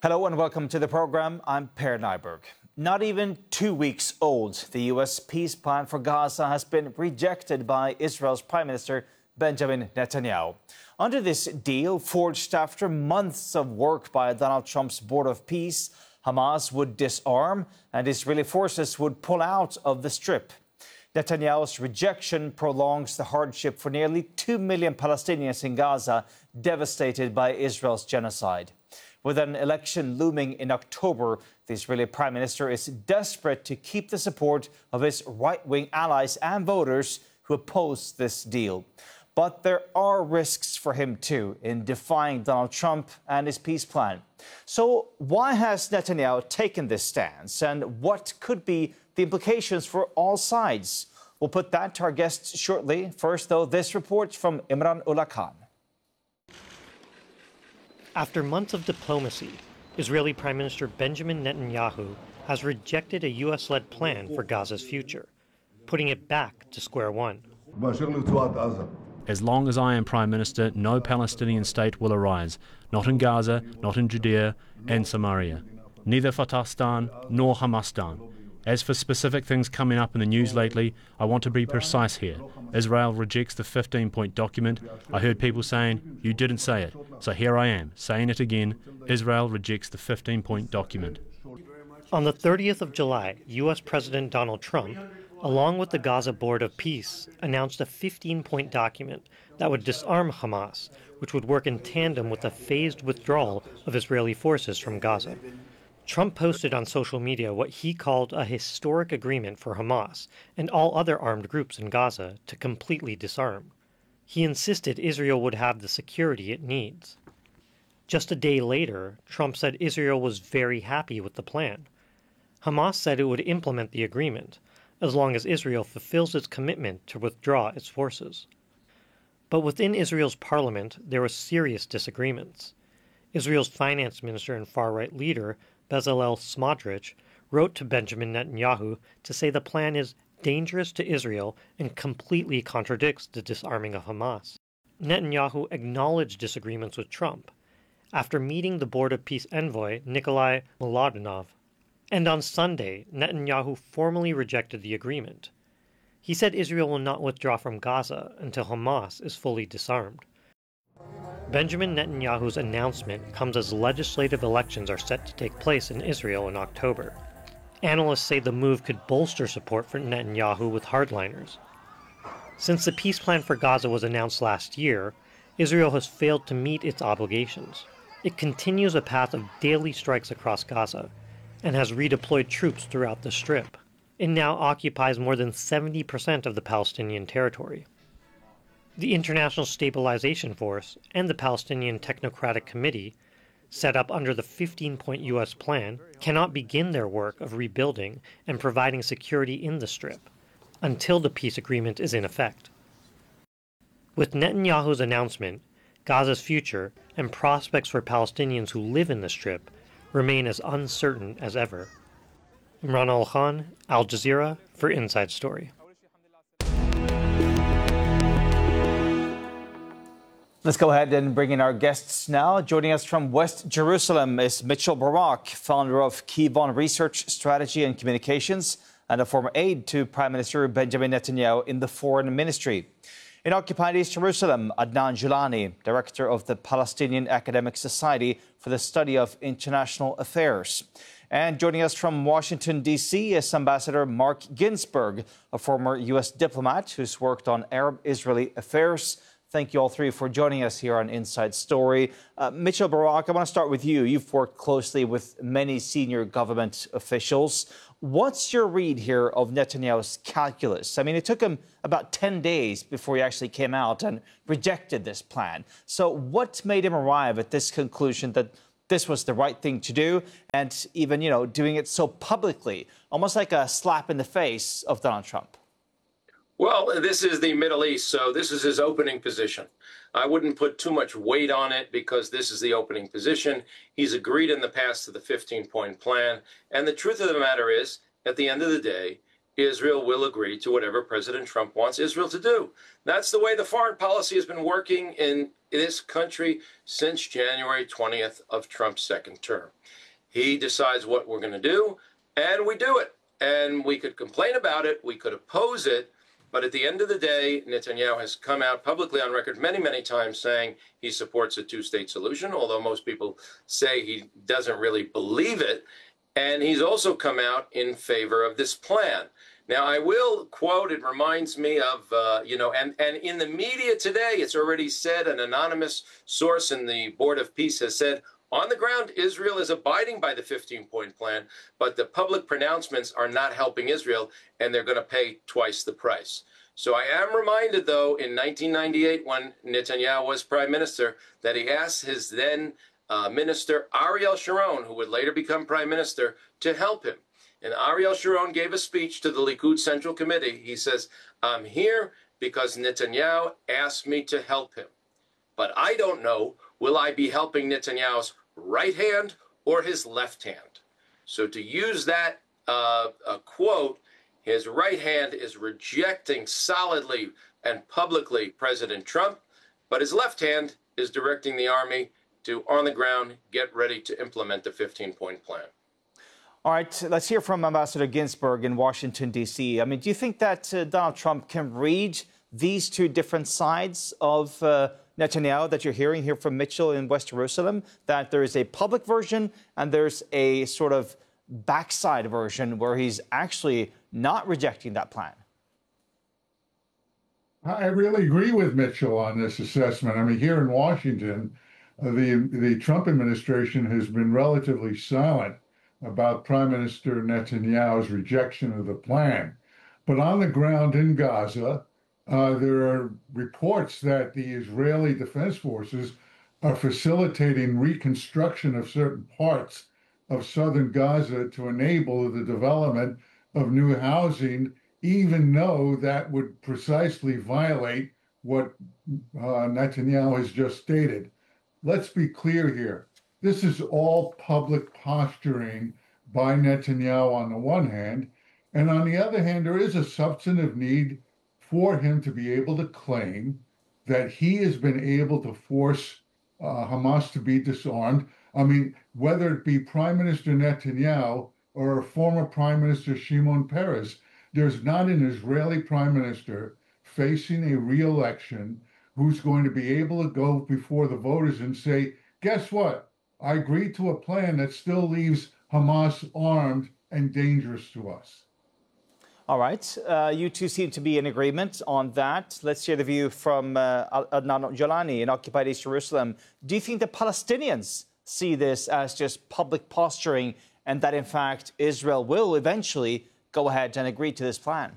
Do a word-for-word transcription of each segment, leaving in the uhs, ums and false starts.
Hello and welcome to the program. I'm Per Nyberg. Not even two weeks old, the U S peace plan for Gaza has been rejected by Israel's Prime Minister Benjamin Netanyahu. Under this deal, forged after months of work by Donald Trump's Board of Peace, Hamas would disarm and Israeli forces would pull out of the Strip. Netanyahu's rejection prolongs the hardship for nearly two million Palestinians in Gaza, devastated by Israel's genocide. With an election looming in October, the Israeli Prime Minister is desperate to keep the support of his right-wing allies and voters who oppose this deal. But there are risks for him, too, in defying Donald Trump and his peace plan. So why has Netanyahu taken this stance, and what could be the implications for all sides? We'll put that to our guests shortly. First, though, this report from Imran Ullah Khan. After months of diplomacy, Israeli Prime Minister Benjamin Netanyahu has rejected a U S-led plan for Gaza's future, putting it back to square one. As long as I am Prime Minister, no Palestinian state will arise, not in Gaza, not in Judea and Samaria, neither Fatahstan nor Hamastan. As for specific things coming up in the news lately, I want to be precise here. Israel rejects the fifteen-point document. I heard people saying, you didn't say it. So here I am, saying it again. Israel rejects the fifteen-point document. On the thirtieth of July, U S President Donald Trump, along with the Gaza Board of Peace, announced a fifteen-point document that would disarm Hamas, which would work in tandem with a phased withdrawal of Israeli forces from Gaza. Trump posted on social media what he called a historic agreement for Hamas and all other armed groups in Gaza to completely disarm. He insisted Israel would have the security it needs. Just a day later, Trump said Israel was very happy with the plan. Hamas said it would implement the agreement, as long as Israel fulfills its commitment to withdraw its forces. But within Israel's parliament, there were serious disagreements. Israel's finance minister and far-right leader, Bezalel Smotrich, wrote to Benjamin Netanyahu to say the plan is dangerous to Israel and completely contradicts the disarming of Hamas. Netanyahu acknowledged disagreements with Trump after meeting the Board of Peace envoy Nikolai Mladenov. And on Sunday, Netanyahu formally rejected the agreement. He said Israel will not withdraw from Gaza until Hamas is fully disarmed. Benjamin Netanyahu's announcement comes as legislative elections are set to take place in Israel in October. Analysts say the move could bolster support for Netanyahu with hardliners. Since the peace plan for Gaza was announced last year, Israel has failed to meet its obligations. It continues a path of daily strikes across Gaza and has redeployed troops throughout the Strip. It now occupies more than seventy percent of the Palestinian territory. The International Stabilization Force and the Palestinian Technocratic Committee, set up under the fifteen-point U S plan, cannot begin their work of rebuilding and providing security in the Strip until the peace agreement is in effect. With Netanyahu's announcement, Gaza's future and prospects for Palestinians who live in the Strip remain as uncertain as ever. Imran Ullah Khan, Al Jazeera, for Inside Story. Let's go ahead and bring in our guests now. Joining us from West Jerusalem is Mitchell Barak, founder of Kivon Research, Strategy and Communications, and a former aide to Prime Minister Benjamin Netanyahu in the Foreign Ministry. In occupied East Jerusalem, Adnan Julani, director of the Palestinian Academic Society for the Study of International Affairs. And joining us from Washington, D C is Ambassador Mark Ginsburg, a former U S diplomat who's worked on Arab-Israeli affairs. Thank you all three for joining us here on Inside Story. Uh, Mitchell Barak, I want to start with you. You've worked closely with many senior government officials. What's your read here of Netanyahu's calculus? I mean, it took him about ten days before he actually came out and rejected this plan. So what made him arrive at this conclusion that this was the right thing to do, and even, you know, doing it so publicly, almost like a slap in the face of Donald Trump? Well, this is the Middle East, so this is his opening position. I wouldn't put too much weight on it because this is the opening position. He's agreed in the past to the fifteen-point plan. And the truth of the matter is, at the end of the day, Israel will agree to whatever President Trump wants Israel to do. That's the way the foreign policy has been working in this country since January twentieth of Trump's second term. He decides what we're going to do, and we do it. And we could complain about it, we could oppose it, but at the end of the day, Netanyahu has come out publicly on record many, many times saying he supports a two-state solution, although most people say he doesn't really believe it. And he's also come out in favor of this plan. Now, I will quote, it reminds me of, uh, you know, and, and in the media today, it's already said, an anonymous source in the Board of Peace has said, on the ground, Israel is abiding by the fifteen-point plan, but the public pronouncements are not helping Israel, and they're going to pay twice the price. So I am reminded, though, in nineteen ninety-eight, when Netanyahu was prime minister, that he asked his then uh, minister, Ariel Sharon, who would later become prime minister, to help him. And Ariel Sharon gave a speech to the Likud Central Committee. He says, I'm here because Netanyahu asked me to help him. But I don't know, will I be helping Netanyahu's right hand or his left hand? So to use that uh, a quote, his right hand is rejecting solidly and publicly President Trump, but his left hand is directing the army to, on the ground, get ready to implement the fifteen-point plan. All right, let's hear from Ambassador Ginsburg in Washington, D C. I mean, do you think that uh, Donald Trump can read these two different sides of uh, Netanyahu that you're hearing here from Mitchell in West Jerusalem, that there is a public version and there's a sort of backside version where he's actually not rejecting that plan? I really agree with Mitchell on this assessment. I mean, here in Washington, uh, the, the Trump administration has been relatively silent about Prime Minister Netanyahu's rejection of the plan. But on the ground in Gaza, Uh, there are reports that the Israeli Defense Forces are facilitating reconstruction of certain parts of southern Gaza to enable the development of new housing, even though that would precisely violate what uh, Netanyahu has just stated. Let's be clear here. This is all public posturing by Netanyahu on the one hand, and on the other hand, there is a substantive need for him to be able to claim that he has been able to force uh, Hamas to be disarmed. I mean, whether it be Prime Minister Netanyahu or former Prime Minister Shimon Peres, there's not an Israeli Prime Minister facing a re-election who's going to be able to go before the voters and say, guess what? I agreed to a plan that still leaves Hamas armed and dangerous to us. All right. Uh, you two seem to be in agreement on that. Let's hear the view from uh, Adnan Jolani in occupied East Jerusalem. Do you think the Palestinians see this as just public posturing and that, in fact, Israel will eventually go ahead and agree to this plan?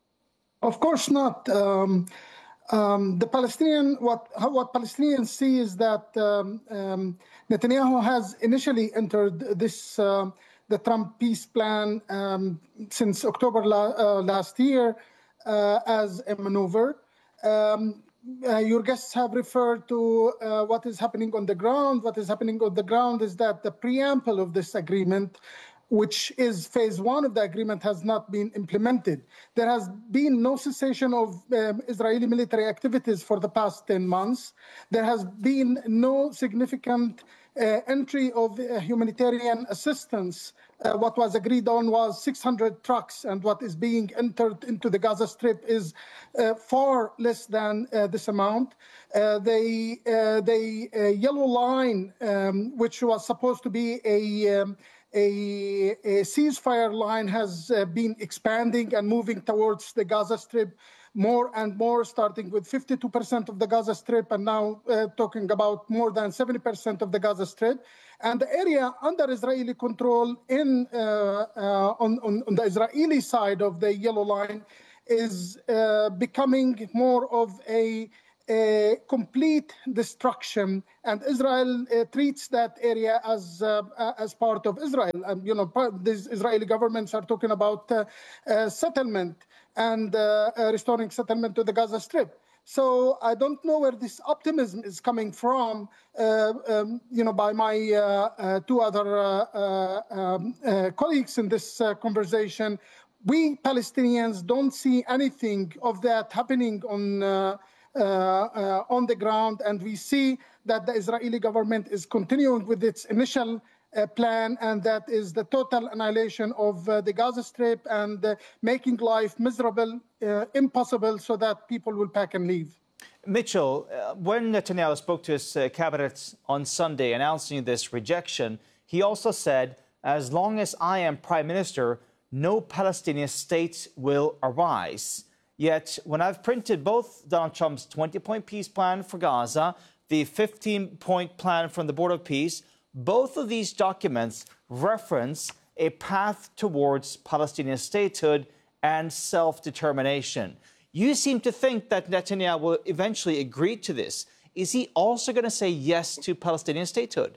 Of course not. Um, um, the Palestinian, what, what Palestinians see is that um, um, Netanyahu has initially entered this uh, the Trump peace plan um, since October la uh, last year uh, as a maneuver. Um, uh, your guests have referred to uh, what is happening on the ground. What is happening on the ground is that the preamble of this agreement, which is phase one of the agreement, has not been implemented. There has been no cessation of um, Israeli military activities for the past ten months. There has been no significant Uh, entry of uh, humanitarian assistance. Uh, what was agreed on was six hundred trucks, and what is being entered into the Gaza Strip is uh, far less than uh, this amount. Uh, they, uh, the uh, yellow line, um, which was supposed to be a, um, a, a ceasefire line, has uh, been expanding and moving towards the Gaza Strip more and more, starting with fifty-two percent of the Gaza Strip and now uh, talking about more than seventy percent of the Gaza Strip. And the area under Israeli control in uh, uh, on, on, on the Israeli side of the yellow line is uh, becoming more of a, a complete destruction, and Israel uh, treats that area as uh, as part of Israel. Um, you know, part, these Israeli governments are talking about uh, uh, settlement and uh, uh, restoring settlement to the Gaza Strip. So I don't know where this optimism is coming from, uh, um, you know, by my uh, uh, two other uh, uh, um, uh, colleagues in this uh, conversation. we Palestinians don't see anything of that happening on uh, uh, uh, on the ground, and we see that the Israeli government is continuing with its initial uh, plan, and that is the total annihilation of uh, the Gaza Strip and uh, making life miserable, uh, impossible, so that people will pack and leave. Mitchell, uh, when Netanyahu spoke to his uh, cabinet on Sunday announcing this rejection, he also said, as long as I am prime minister, no Palestinian state will arise. Yet, when I've printed both Donald Trump's twenty-point peace plan for Gaza, the fifteen-point plan from the Board of Peace, both of these documents reference a path towards Palestinian statehood and self-determination. You seem to think that Netanyahu will eventually agree to this. Is he also going to say yes to Palestinian statehood?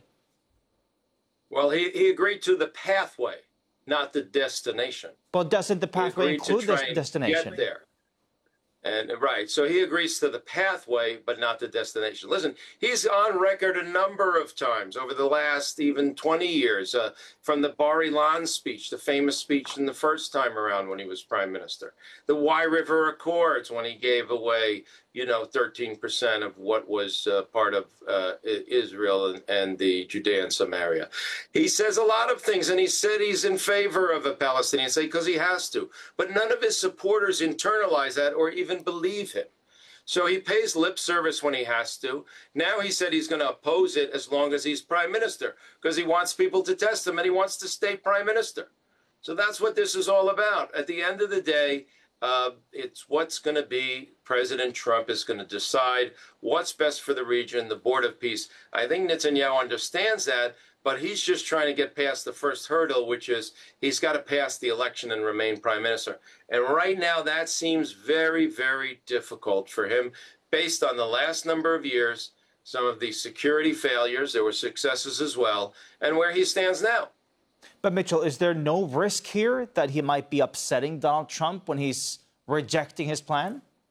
Well, he, he agreed to the pathway, not the destination. But doesn't the pathway include this destination? Get there. And right, so he agrees to the pathway, but not the destination. Listen, he's on record a number of times over the last even twenty years, uh, from the Bar Ilan speech, the famous speech in the first time around when he was prime minister, the Wye River Accords when he gave away, you know, thirteen percent of what was uh, part of uh, Israel and, and the Judea and Samaria. He says a lot of things, and he said he's in favor of a Palestinian state because he has to. But none of his supporters internalize that or even believe him. So he pays lip service when he has to. Now he said he's going to oppose it as long as he's prime minister because he wants people to test him and he wants to stay prime minister. So that's what this is all about. At the end of the day, Uh, it's what's going to be. President Trump is going to decide what's best for the region, the Board of Peace. I think Netanyahu understands that, but he's just trying to get past the first hurdle, which is he's got to pass the election and remain prime minister. And right now, that seems very, very difficult for him based on the last number of years, some of the security failures, there were successes as well, and where he stands now. But Mitchell, is there no risk here that he might be upsetting Donald Trump when he's rejecting his plan?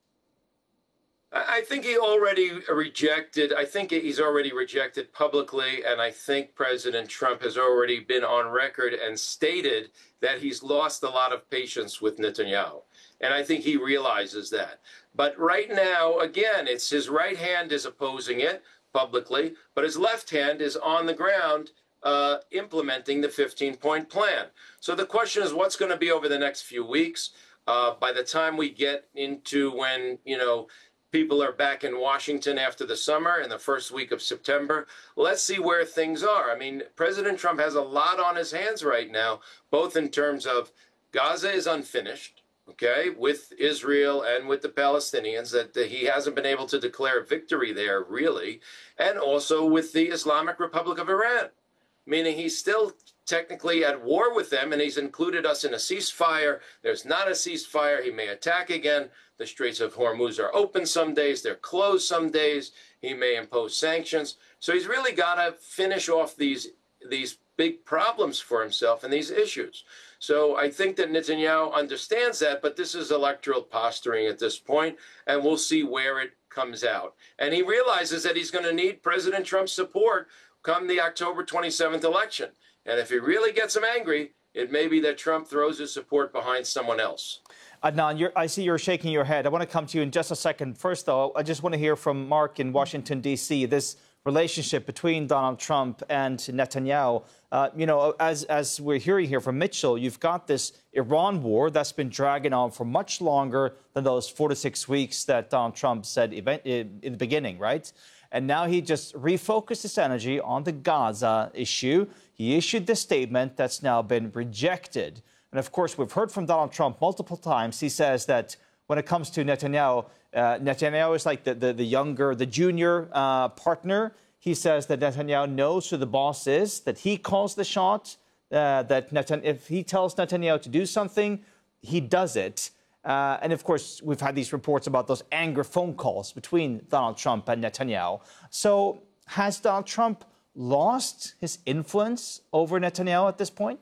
I think he already rejected, I think he's already rejected publicly, and I think President Trump has already been on record and stated that he's lost a lot of patience with Netanyahu. And I think he realizes that. But right now, again, it's his right hand is opposing it publicly, but his left hand is on the ground Uh, implementing the fifteen-point plan. So the question is what's going to be over the next few weeks. Uh, by the time we get into when, you know, people are back in Washington after the summer in the first week of September, let's see where things are. I mean, President Trump has a lot on his hands right now, both in terms of Gaza is unfinished, okay, with Israel and with the Palestinians, that he hasn't been able to declare victory there, really, and also with the Islamic Republic of Iran. Meaning he's still technically at war with them, and he's included us in a ceasefire. There's not a ceasefire. He may attack again. The Straits of Hormuz are open some days. They're closed some days. He may impose sanctions. So he's really got to finish off these, these big problems for himself and these issues. So I think that Netanyahu understands that, but this is electoral posturing at this point, and we'll see where it comes out. And he realizes that he's going to need President Trump's support come the October twenty-seventh election. And if he really gets him angry, it may be that Trump throws his support behind someone else. Adnan, you're, I see you're shaking your head. I want to come to you in just a second. First, though, I just want to hear from Mark in Washington, D C, this relationship between Donald Trump and Netanyahu. Uh, you know, as, as we're hearing here from Mitchell, you've got this Iran war that's been dragging on for much longer than those four to six weeks that Donald Trump said event, in the beginning, right? And now he just refocused his energy on the Gaza issue. He issued this statement that's now been rejected. And of course, we've heard from Donald Trump multiple times. He says that when it comes to Netanyahu, uh, Netanyahu is like the, the, the younger, the junior uh, partner. He says that Netanyahu knows who the boss is, that he calls the shot, uh, that Netan- if he tells Netanyahu to do something, he does it. Uh, and of course, we've had these reports about those angry phone calls between Donald Trump and Netanyahu. So has Donald Trump lost his influence over Netanyahu at this point?